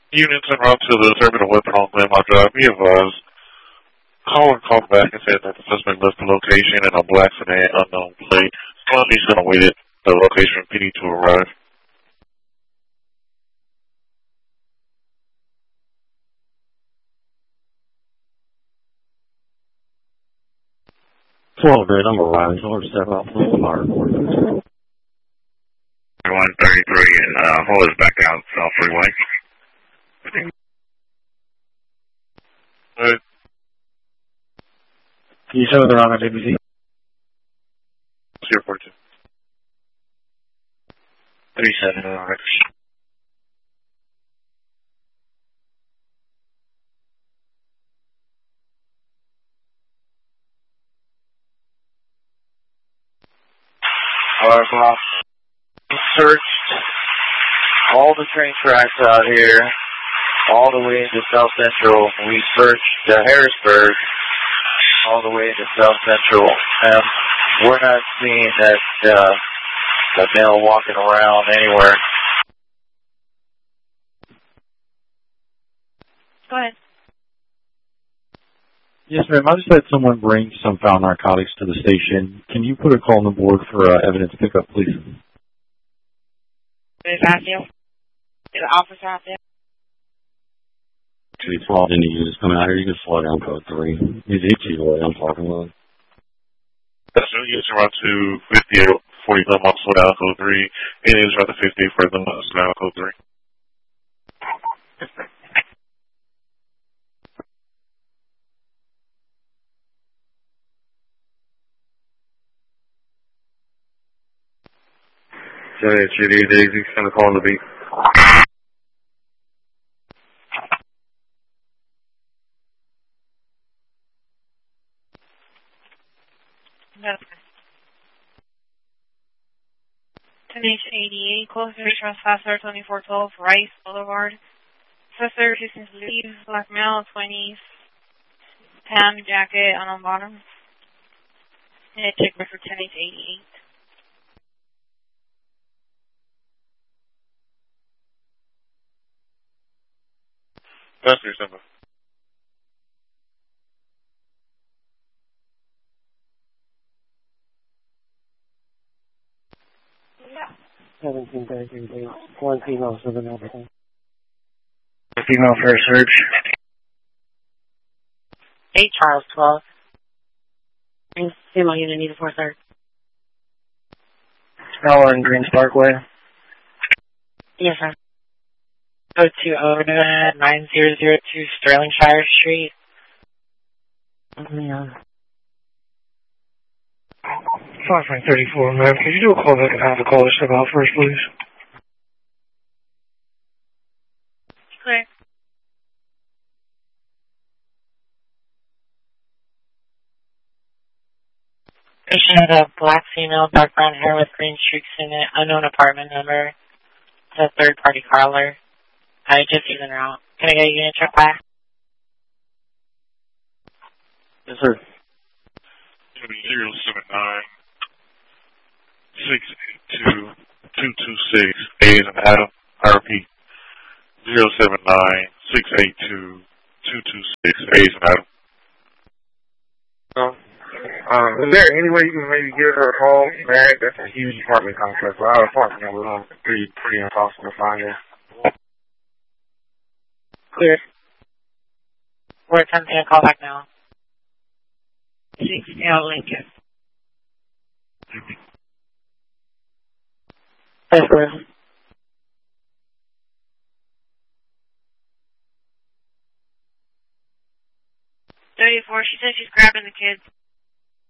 Units en route to the terminal weapon on Glenmont Drive. Be advised. Caller called back and said that the suspect left the location in a black sedan unknown plate. He's going to wait at the location for PD to arrive. Well, great. I'm arriving. So I'll just step out from the fire report. 133 and hold us back down South Freeway. Can you show the wrong BBC? 042. 37 alright. Alright, we searched all the train tracks out here, all the way into South Central. We searched Harrisburg, all the way into South Central, and we're not seeing that male walking around anywhere. Go ahead. Yes, ma'am. I just had someone bring some found narcotics to the station. Can you put a call on the board for evidence pickup, please? Is that you? Is the officer out there? Actually, 12 into units coming out here. You can slow down code 3. He's the way I'm talking about. That's no units en route to 58, 40 Glenmont, slow down code 3. It is route to 58 for Glenmont, slow down code 3. Judy, Daisy, going to call on the beat. NH88, closer to trespasser 2412 Rice Boulevard. Suspect resistance leave, black male, 20s, tan jacket on bottom. And check for 10H88. That's your number. Yeah. 1733, one female, 7 alcohol. Female for a search. 8 Charles 12. Female unit needed for search. Smaller in Greens Parkway. Yes, sir. Go to Oda 9002 Sterlingshire Street. Yeah. 5.34, ma'am. Could you do a call back and have the caller step out first, please? Clear. Patient is a black female, dark brown hair with green streaks in it, unknown apartment number. It's a third-party caller. I just using route. Can I get a unit check back? Yes, sir. 079 682 226 A is an Adam. I repeat, 079 682 226 A is an Adam. Is there any way you can maybe give her a call back? That's a huge apartment complex. Well, our apartment number is pretty impossible to find her. Clear. We're attempting a call back now. 6 L Lincoln. Yes, sir. 34, she said she's grabbing the kids.